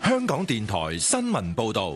香港電台新聞報道。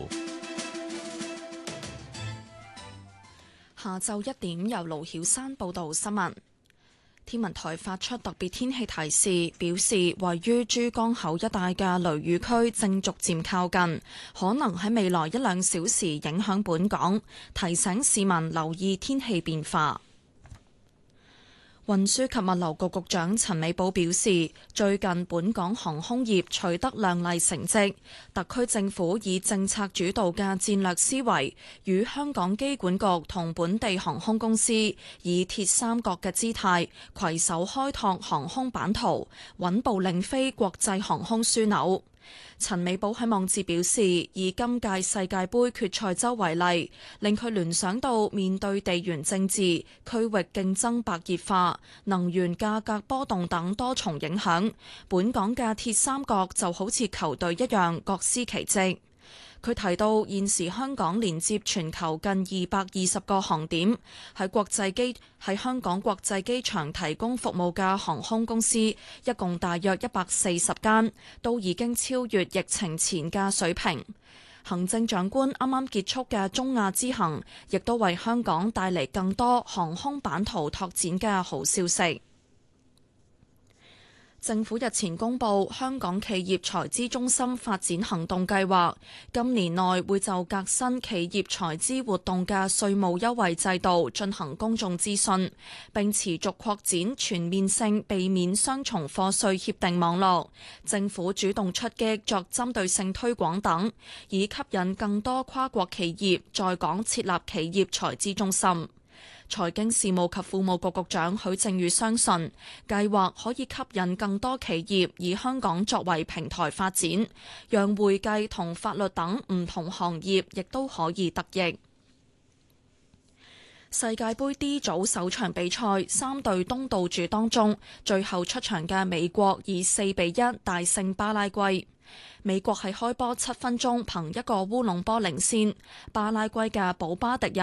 下晝1點由盧曉珊報道新聞。天文台發出特別天氣提示，表示位於珠江口一帶嘅雷雨區正逐漸靠近，可能喺未來1-2小時影響本港，提醒市民留意天氣變化。運輸及物流局局長陳美寶表示，最近本港航空業取得亮麗成績，特區政府以政策主導嘅戰略思維，與香港機管局同本地航空公司以鐵三角嘅姿態，攜手開拓航空版圖，穩步令飛國際航空樞紐。陳美寶喺網誌表示，以今屆世界盃決賽周為例，令佢聯想到面對地緣政治、區域競爭白熱化、能源價格波動等多重影響，本港嘅鐵三角就好似球隊一樣各司其職。佢提到，現時香港連接全球近220個航點，喺香港國際機場提供服務嘅航空公司一共大約140間，都已經超越疫情前嘅水平。行政長官啱啱結束嘅中亞之行，亦都為香港帶嚟更多航空版圖拓展嘅好消息。政府日前公布香港企業財資中心發展行動計劃，今年內會就革新企業財資活動嘅稅務優惠制度進行公眾諮詢，並持續擴展全面性避免雙重課稅協定網絡。政府主動出擊作針對性推廣等，以吸引更多跨國企業在港設立企業財資中心。財經事務及庫務局局長許正宇相信，計劃可以吸引更多企業以香港作為平台發展，讓會計同法律等唔同行業亦都可以得益。世界盃 D 組首場比賽，3隊東道主當中，最後出場嘅美國以4-1大勝巴拉圭。美國喺開波7分鐘憑一個烏龍波領先，巴拉圭嘅保巴迪